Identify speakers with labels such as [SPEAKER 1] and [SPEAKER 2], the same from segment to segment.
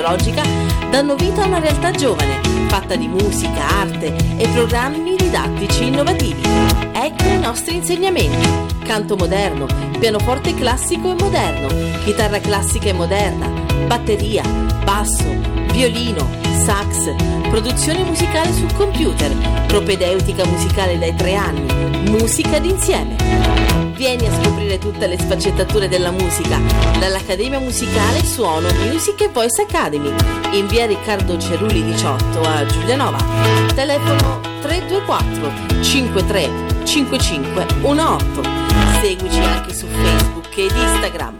[SPEAKER 1] tecnologica danno vita a una realtà giovane, fatta di musica, arte e programmi didattici innovativi. Ecco i nostri insegnamenti: canto moderno, pianoforte classico e moderno, chitarra classica e moderna, batteria, basso, violino, sax, produzione musicale sul computer, propedeutica musicale dai 3 anni, musica d'insieme. Vieni a scoprire tutte le sfaccettature della musica dall'Accademia Musicale Suono Music e Voice Academy in via Riccardo Cerulli 18 a Giulianova. Telefono 324 53 55 18. Seguici anche su Facebook ed Instagram.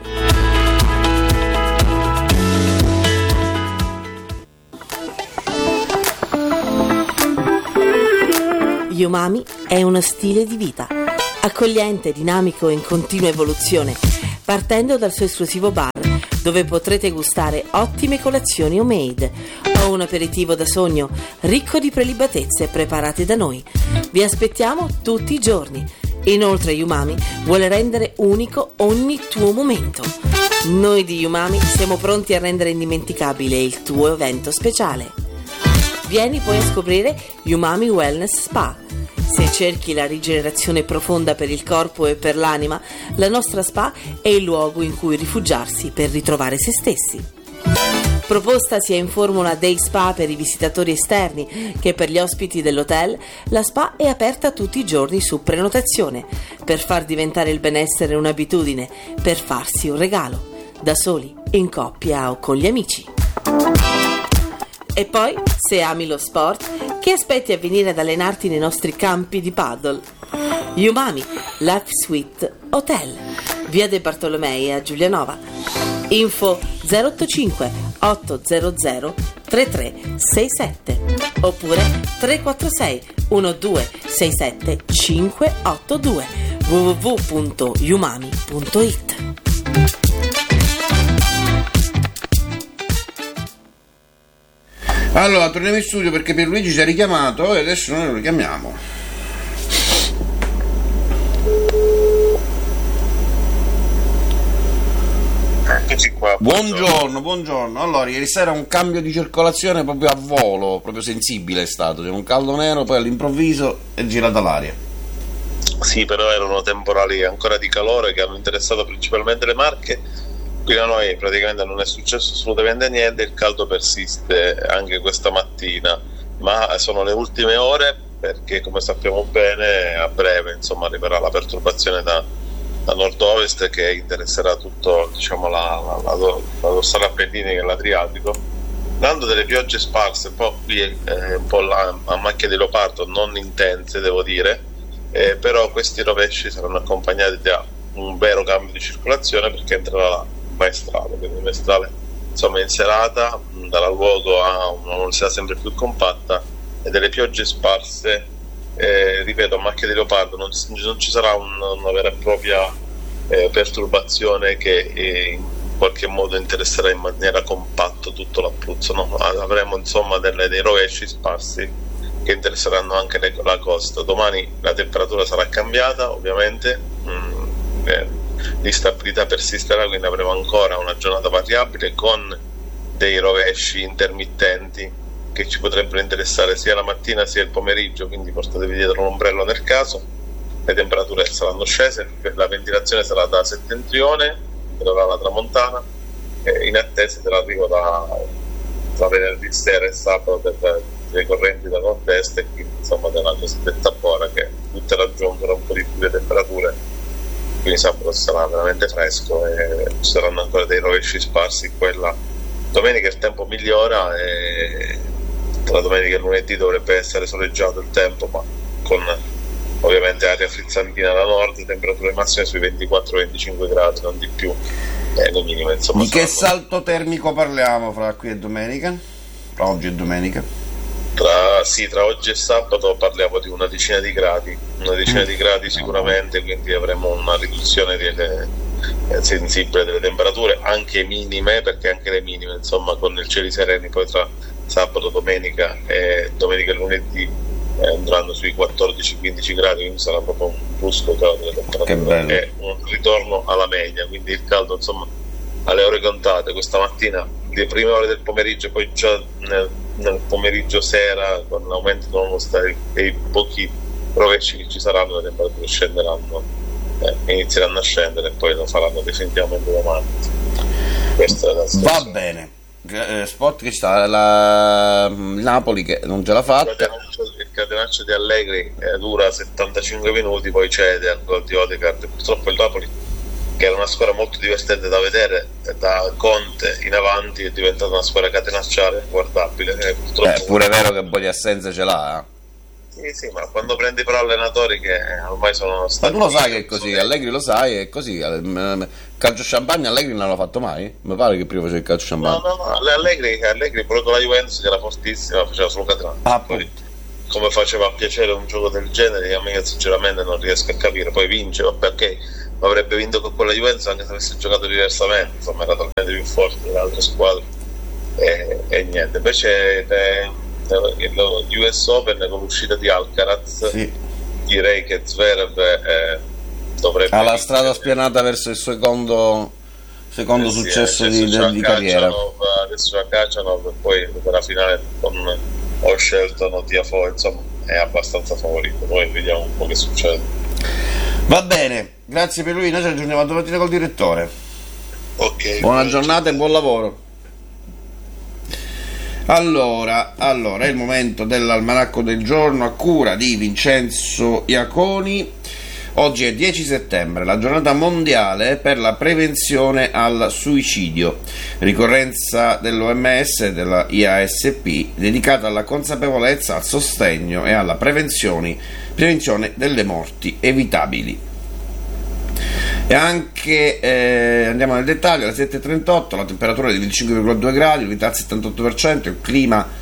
[SPEAKER 1] Umami è uno stile di vita accogliente, dinamico e in continua evoluzione, partendo dal suo esclusivo bar, dove potrete gustare ottime colazioni homemade o un aperitivo da sogno ricco di prelibatezze preparate da noi. Vi aspettiamo tutti i giorni. Inoltre Umami vuole rendere unico ogni tuo momento. Noi di Umami siamo pronti a rendere indimenticabile il tuo evento speciale. Vieni poi a scoprire Umami Wellness Spa. Se cerchi la rigenerazione profonda per il corpo e per l'anima, la nostra spa è il luogo in cui rifugiarsi per ritrovare se stessi. Proposta sia in formula day spa per i visitatori esterni che per gli ospiti dell'hotel, la spa è aperta tutti i giorni su prenotazione, per far diventare il benessere un'abitudine, per farsi un regalo, da soli, in coppia o con gli amici. E poi, se ami lo sport, che aspetti a venire ad allenarti nei nostri campi di paddle? Umami Life Suite Hotel, via De Bartolomei a Giulianova. Info 085 800 3367 oppure 346 1267 582 www.umami.it.
[SPEAKER 2] Allora, torniamo in studio perché Pierluigi ci ha richiamato e adesso noi lo richiamiamo.
[SPEAKER 3] Eccoci qua.
[SPEAKER 2] Buongiorno. Allora, ieri sera un cambio di circolazione proprio a volo, proprio sensibile è stato. C'era un caldo nero, poi all'improvviso è girata l'aria.
[SPEAKER 3] Sì, però erano temporali ancora di calore che hanno interessato principalmente le Marche. Qui da noi praticamente non è successo assolutamente niente, il caldo persiste anche questa mattina, ma sono le ultime ore perché, come sappiamo bene, a breve arriverà la perturbazione da nord-ovest che interesserà tutto la dorsale appenninica e l'Adriatico, dando delle piogge sparse un po' qui un po' là, a macchia di leopardo, non intense devo dire, però questi rovesci saranno accompagnati da un vero cambio di circolazione perché entrerà la maestrale, quindi il maestrale in serata darà luogo a una velocità sempre più compatta e delle piogge sparse, ripeto, a macchia di leopardo. Non ci sarà una vera e propria perturbazione che in qualche modo interesserà in maniera compatta tutto l'Abruzzo, no? Avremo dei rovesci sparsi che interesseranno anche la costa. Domani la temperatura sarà cambiata, ovviamente, l'instabilità persisterà, quindi avremo ancora una giornata variabile con dei rovesci intermittenti che ci potrebbero interessare sia la mattina sia il pomeriggio, quindi portatevi dietro un ombrello nel caso. Le temperature saranno scese, la ventilazione sarà da settentrione, sarà la tramontana, in attesa dell'arrivo da venerdì sera e sabato delle correnti da nord-est e quindi della cosiddetta bora che tutte raggiungono un po' di più le temperature. Quindi sabato sarà veramente fresco e ci saranno ancora dei rovesci sparsi. Quella domenica il tempo migliora e tra domenica e lunedì dovrebbe essere soleggiato il tempo, ma con ovviamente aria frizzantina da nord, temperature massime sui 24-25 gradi, non di più, le minime
[SPEAKER 2] Di che salto termico parliamo fra qui e domenica? Fra oggi e domenica?
[SPEAKER 3] Tra oggi e sabato parliamo di una decina di gradi sicuramente, quindi avremo una riduzione sensibile delle temperature, anche minime, perché anche le minime con il cieli sereni poi tra sabato, domenica e lunedì andranno sui 14-15 gradi, quindi sarà proprio un brusco calo delle temperature e un ritorno alla media, quindi il caldo alle ore contate. Questa mattina le prime ore del pomeriggio, poi già nel pomeriggio sera, con l'aumento dovranno stare dei pochi rovesci che ci saranno, le temperature scenderanno, inizieranno a scendere e poi lo faranno definitivamente domani. Questa è la situazione.
[SPEAKER 2] Va bene. Sport che sta il Napoli che non ce l'ha fatta.
[SPEAKER 3] Il catenaccio di Allegri dura 75 minuti, poi cede al gol di Odegaard. Purtroppo il Napoli, che era una squadra molto divertente da vedere, da Conte in avanti è diventata una squadra catenacciale guardabile.
[SPEAKER 2] È pure vero che un po' di assenze ce l'ha.
[SPEAKER 3] Sì, ma quando prendi però allenatori che ormai sono stati...
[SPEAKER 2] Ma tu lo sai che è così, Allegri lo sai, è così. Calcio champagne Allegri non l'ha fatto mai? Mi pare che prima faceva il calcio champagne.
[SPEAKER 3] No, Allegri proprio con la Juventus, che era fortissima, faceva solo catenaccio. Poi, come faceva a piacere un gioco del genere, a me sinceramente non riesco a capire. Poi vince, vabbè, ok, ma avrebbe vinto con quella Juventus anche se avesse giocato diversamente, insomma era talmente più forte delle altre squadre e niente. Invece il US Open con l'uscita di Alcaraz, sì, direi che Zverev dovrebbe
[SPEAKER 2] ha la strada spianata verso il secondo successo di carriera.
[SPEAKER 3] Adesso a Khachanov e poi per la finale con Shelton o Tiafoe, insomma è abbastanza favorito. Poi vediamo un po' che succede.
[SPEAKER 2] Va bene, grazie per lui, noi ci aggiorniamo domattina col direttore.
[SPEAKER 3] Ok,
[SPEAKER 2] buona giornata e buon lavoro. Allora è il momento dell'almanacco del giorno a cura di Vincenzo Iaconi. Oggi è 10 settembre, la giornata mondiale per la prevenzione al suicidio, ricorrenza dell'OMS e della IASP dedicata alla consapevolezza, al sostegno e alla prevenzione delle morti evitabili. E anche andiamo nel dettaglio, alle 7.38 la temperatura è di 25,2 gradi, l'umidità al 78%, il clima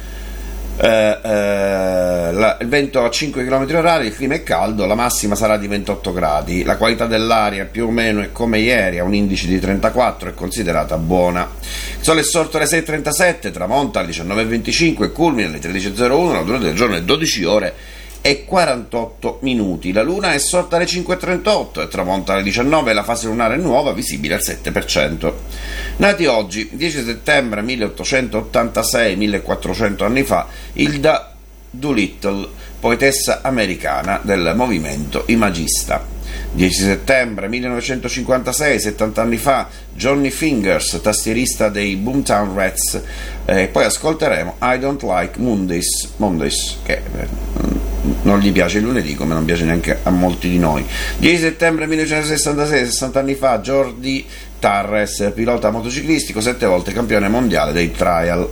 [SPEAKER 2] il vento a 5 km/h, il clima è caldo, la massima sarà di 28 gradi, la qualità dell'aria più o meno è come ieri, a un indice di 34, è considerata buona. Il sole è sorto alle 6.37, tramonta alle 19.25 e culmina alle 13.01, la durata del giorno è 12 ore e 48 minuti. La luna è sorta alle 5.38 e tramonta alle 19, la fase lunare nuova visibile al 7%. Nati oggi, 10 settembre 1886, 1400 anni fa, Hilda Doolittle, poetessa americana del movimento imagista. 10 settembre 1956, 70 anni fa, Johnny Fingers, tastierista dei Boomtown Rats. Poi ascolteremo I Don't Like Mondays, che non gli piace il lunedì, come non piace neanche a molti di noi. 10 settembre 1966, 60 anni fa, Jordi Tarres, pilota motociclistico, 7 volte campione mondiale dei trial.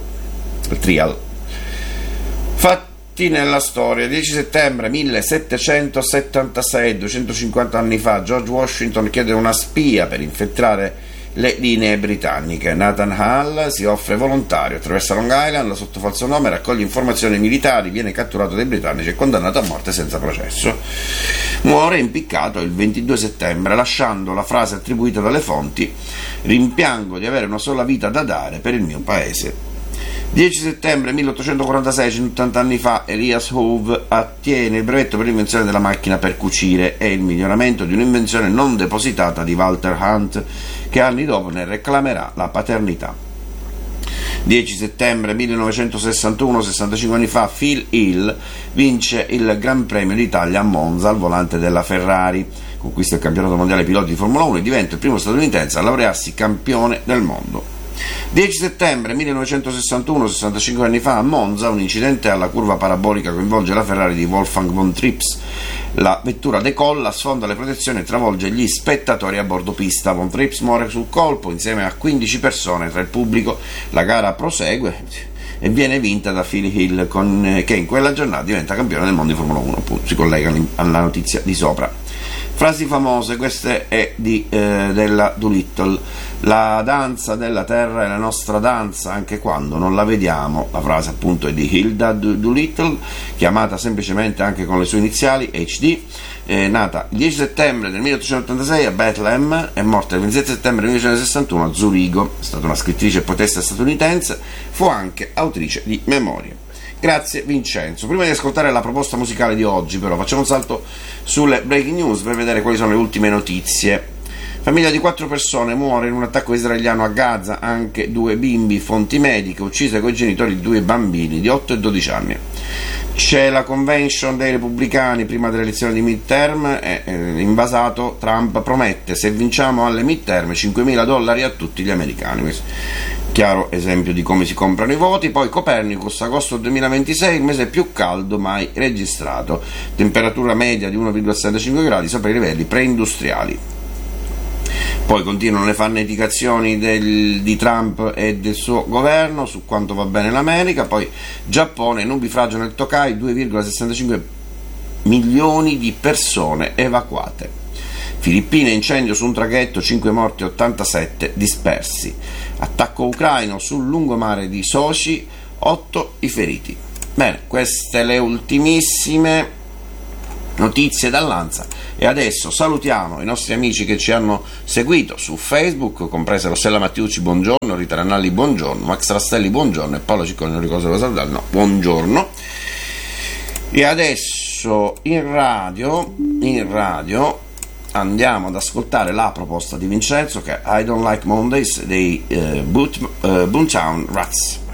[SPEAKER 2] Fatti nella storia: 10 settembre 1776, 250 anni fa, George Washington chiede una spia per infiltrare le linee britanniche. Nathan Hall si offre volontario, attraversa Long Island sotto falso nome, raccoglie informazioni militari, viene catturato dai britannici e condannato a morte senza processo. Muore impiccato il 22 settembre, lasciando la frase attribuita dalle fonti: rimpiango di avere una sola vita da dare per il mio paese. 10 settembre 1846, 180 anni fa, Elias Howe ottiene il brevetto per l'invenzione della macchina per cucire e il miglioramento di un'invenzione non depositata di Walter Hunt, che anni dopo ne reclamerà la paternità. 10 settembre 1961, 65 anni fa, Phil Hill vince il Gran Premio d'Italia a Monza al volante della Ferrari, conquista il campionato mondiale piloti di Formula 1 e diventa il primo statunitense a laurearsi campione del mondo. 10 settembre 1961, 65 anni fa, a Monza, un incidente alla curva parabolica coinvolge la Ferrari di Wolfgang von Trips. La vettura decolla, sfonda le protezioni e travolge gli spettatori a bordo pista. Von Trips muore sul colpo insieme a 15 persone tra il pubblico. La gara prosegue e viene vinta da Phil Hill, che in quella giornata diventa campione del mondo di Formula 1. Si collega alla notizia di sopra. Frasi famose, questa è della Doolittle: la danza della terra è la nostra danza anche quando non la vediamo. La frase appunto è di Hilda Doolittle, chiamata semplicemente anche con le sue iniziali HD, nata il 10 settembre del 1886 a Bethlehem, è morta il 27 settembre 1961 a Zurigo. È stata una scrittrice e poetessa statunitense, fu anche autrice di memorie. Grazie Vincenzo. Prima di ascoltare la proposta musicale di oggi, però, facciamo un salto sulle breaking news per vedere quali sono le ultime notizie. Famiglia di 4 persone muore in un attacco israeliano a Gaza, anche 2 bimbi, fonti mediche, uccise coi genitori di 2 bambini di 8 e 12 anni. C'è la convention dei repubblicani prima delle elezioni di midterm, invasato, Trump promette se vinciamo alle midterm $5.000 a tutti gli americani. Questo chiaro esempio di come si comprano i voti. Poi Copernicus, agosto 2026, il mese più caldo mai registrato, temperatura media di 1,75 gradi sopra i livelli preindustriali. Poi continuano le farneticazioni di Trump e del suo governo su quanto va bene l'America. Poi Giappone, nubifragio nel Tokai, 2,65 milioni di persone evacuate. Filippine, incendio su un traghetto, 5 morti, 87 dispersi. Attacco ucraino sul lungomare di Sochi, 8 i feriti. Bene, queste le ultimissime notizie dall'Ansa, e adesso salutiamo i nostri amici che ci hanno seguito su Facebook, compresa Rossella Mattiucci, buongiorno, Rita Ranalli, buongiorno, Max Rastelli, buongiorno, e Paolo Ciccone, non ricordo cosa salutare, no, buongiorno. E adesso in radio andiamo ad ascoltare la proposta di Vincenzo, che è I Don't Like Mondays dei Boomtown Rats.